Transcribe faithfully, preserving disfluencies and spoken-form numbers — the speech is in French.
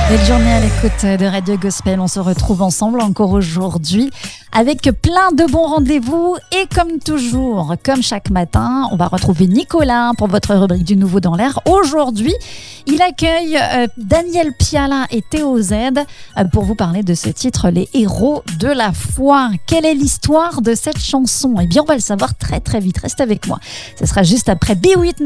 Belle journée à l'écoute de Radio Gospel. On se retrouve ensemble encore aujourd'hui avec plein de bons rendez-vous. Et comme toujours, comme chaque matin, on va retrouver Nicolas pour votre rubrique du Nouveau dans l'air. Aujourd'hui, il accueille euh, Daniel Piala et Théo Z euh, pour vous parler de ce titre, Les héros de la foi. Quelle est l'histoire de cette chanson? Eh bien, on va le savoir très très vite. Reste avec moi. Ce sera juste après B huit.